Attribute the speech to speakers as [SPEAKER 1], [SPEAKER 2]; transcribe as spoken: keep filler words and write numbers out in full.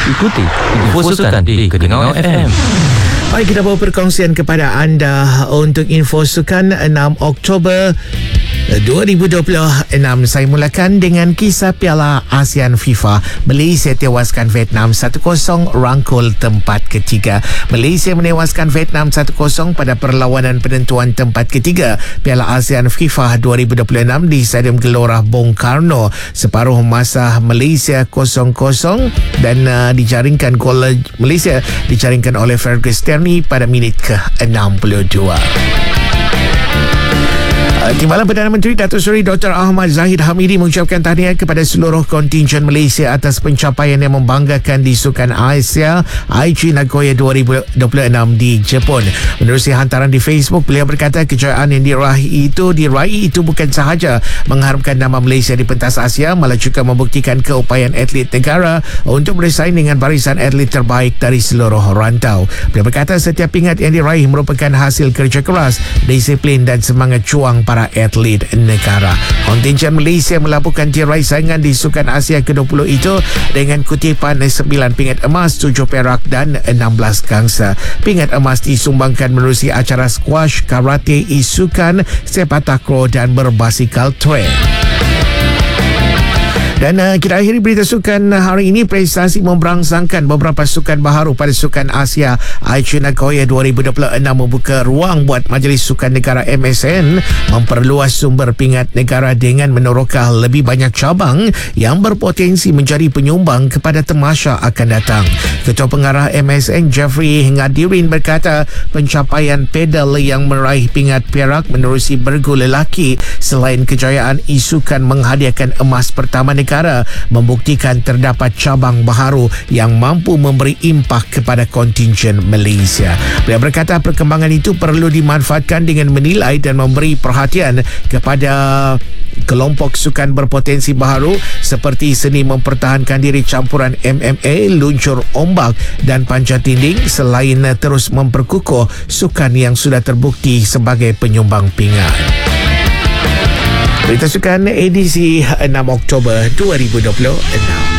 [SPEAKER 1] Ikuti Info Sukan di Keningau F M.
[SPEAKER 2] Baik, kita bawa perkongsian kepada anda untuk Info Sukan enam Oktober dua ribu dua puluh enam. Saya mulakan dengan kisah Piala ASEAN FIFA. Malaysia tewaskan Vietnam satu kosong, rangkul tempat ketiga. Malaysia menewaskan Vietnam satu kosong pada perlawanan penentuan tempat ketiga Piala ASEAN FIFA dua ribu dua puluh enam di Stadium Gelora Bung Karno. Separuh masa Malaysia kosong kosong dan uh, dijaringkan gol Malaysia dijaringkan oleh Fergus Tierney pada minit ke enam puluh dua. Timbalan Perdana Menteri Datuk Seri Doktor Ahmad Zahid Hamidi mengucapkan tahniah kepada seluruh kontingen Malaysia atas pencapaian yang membanggakan di Sukan Asia Aichi Nagoya dua ribu dua puluh enam di Jepun. Menerusi hantaran di Facebook, beliau berkata kejayaan yang diraih itu diraih itu bukan sahaja mengharumkan nama Malaysia di pentas Asia, malah juga membuktikan keupayaan atlet negara untuk bersaing dengan barisan atlet terbaik dari seluruh rantau. Beliau berkata setiap pingat yang diraih merupakan hasil kerja keras, disiplin dan semangat juang para atlet negara. Kontingen Malaysia melabuhkan tirai saingan di Sukan Asia ke dua puluh itu dengan kutipan sembilan pingat emas, tujuh perak dan enam belas gangsa. Pingat emas disumbangkan menerusi acara squash, karate, isukan, sepak takraw dan berbasikal trail. Dan uh, kita akhiri berita sukan hari ini. Prestasi memberangsangkan beberapa sukan baharu pada Sukan Asia Aichi Nagoya dua ribu dua puluh enam membuka ruang buat Majlis Sukan Negara M S N memperluas sumber pingat negara dengan meneroka lebih banyak cabang yang berpotensi menjadi penyumbang kepada tamasya akan datang. Ketua Pengarah M S N Jeffrey Ngadirin berkata pencapaian pedal yang meraih pingat perak menerusi bergu lelaki selain kejayaan isukan menghadiahkan emas pertama negara membuktikan terdapat cabang baharu yang mampu memberi impak kepada kontingen Malaysia. Beliau berkata perkembangan itu perlu dimanfaatkan dengan menilai dan memberi perhatian kepada kelompok sukan berpotensi baharu seperti seni mempertahankan diri campuran M M A, luncur ombak dan panjat dinding, selain terus memperkukuh sukan yang sudah terbukti sebagai penyumbang pingat. Berita sukan edisi enam Oktober dua ribu dua puluh enam.